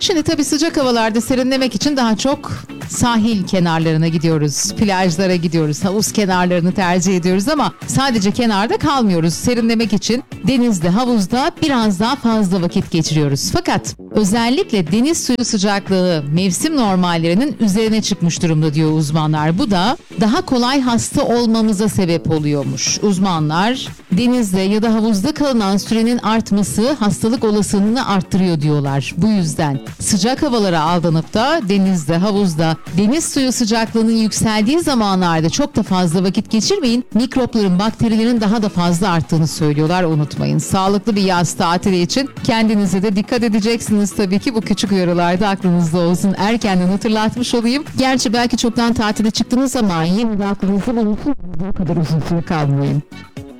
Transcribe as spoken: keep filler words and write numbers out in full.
Şimdi tabii sıcak havalarda serinlemek için daha çok sahil kenarlarına gidiyoruz, plajlara gidiyoruz, havuz kenarlarını tercih ediyoruz ama sadece kenarda kalmıyoruz. Serinlemek için denizde, havuzda biraz daha fazla vakit geçiriyoruz. Fakat özellikle deniz suyu sıcaklığı mevsim normallerinin üzerine çıkmış durumda diyor uzmanlar. Bu da daha kolay hasta olmamıza sebep oluyormuş. Uzmanlar denizde ya da havuzda kalınan sürenin artması hastalık olasılığını arttırıyor diyorlar. Bu yüzden sıcak havalara aldanıp da denizde, havuzda, deniz suyu sıcaklığının yükseldiği zamanlarda çok da fazla vakit geçirmeyin. Mikropların, bakterilerin daha da fazla arttığını söylüyorlar, unutmayın. Sağlıklı bir yaz tatili için kendinize de dikkat edeceksiniz tabii ki. Bu küçük uyarılar da aklınızda olsun. Erkenden hatırlatmış olayım. Gerçi belki çoktan tatile çıktınız ama yine de aklınızda bulunsun. O kadar uzun süre kalmayın.